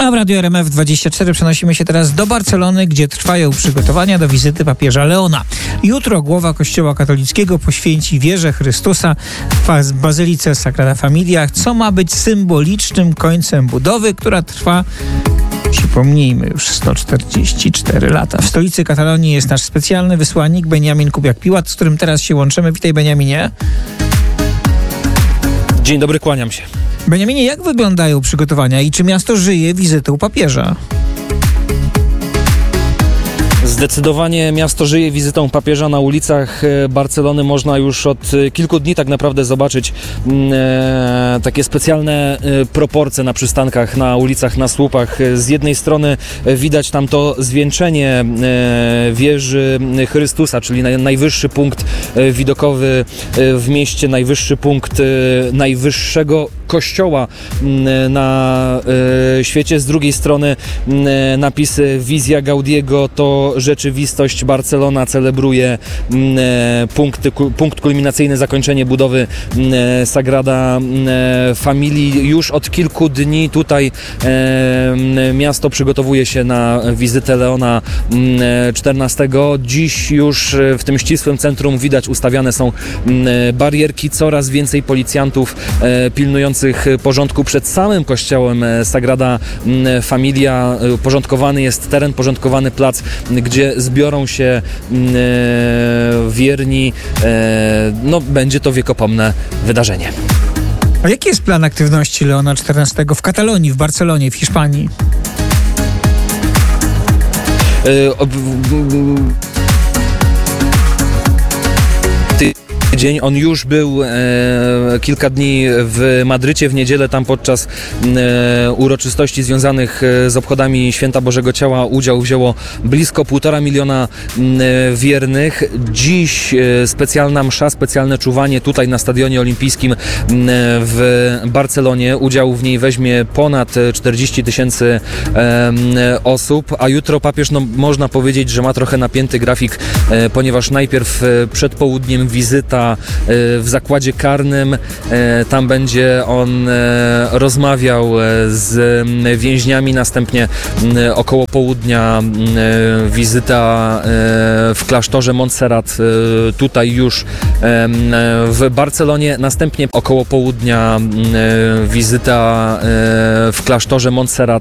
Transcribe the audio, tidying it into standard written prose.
A w Radiu RMF24 przenosimy się teraz do Barcelony, gdzie trwają przygotowania do wizyty papieża Leona. Jutro głowa Kościoła katolickiego poświęci wierze Chrystusa w Bazylice Sagrada Familia, co ma być symbolicznym końcem budowy, która trwa, przypomnijmy, już 144 lata. W stolicy Katalonii jest nasz specjalny wysłannik Beniamin Kubiak-Piłat, z którym teraz się łączymy. Witaj, Beniaminie. Dzień dobry, kłaniam się. Beniaminie, jak wyglądają przygotowania i czy miasto żyje wizytą papieża? Zdecydowanie miasto żyje wizytą papieża. Na ulicach Barcelony można już od kilku dni tak naprawdę zobaczyć takie specjalne proporcje na przystankach, na ulicach, na słupach. Z jednej strony widać tam to zwieńczenie wieży Chrystusa, czyli najwyższy punkt widokowy w mieście, najwyższy punkt najwyższego kościoła na świecie. Z drugiej strony napisy Wizja Gaudiego to rzeczywistość. Barcelona celebruje punkt kulminacyjny, zakończenie budowy Sagrada Familii. Już od kilku dni tutaj miasto przygotowuje się na wizytę Leona XIV. Dziś już w tym ścisłym centrum widać, ustawiane są barierki, coraz więcej policjantów pilnujących porządku przed samym kościołem Sagrada Familia. Porządkowany jest teren, porządkowany plac, gdzie zbiorą się wierni. Będzie to wiekopomne wydarzenie. A jaki jest plan aktywności Leona XIV w Katalonii, w Barcelonie, w Hiszpanii? Dzień. On już był kilka dni w Madrycie, w niedzielę tam podczas uroczystości związanych z obchodami Święta Bożego Ciała udział wzięło blisko 1,5 miliona wiernych. Dziś specjalna msza, specjalne czuwanie tutaj na Stadionie Olimpijskim w Barcelonie. Udział w niej weźmie ponad 40 000 osób, a jutro papież, można powiedzieć, że ma trochę napięty grafik, ponieważ najpierw przed południem wizyta w zakładzie karnym. Tam będzie on rozmawiał z więźniami, następnie około południa wizyta w klasztorze Montserrat, tutaj już w Barcelonie, następnie około południa wizyta w klasztorze Montserrat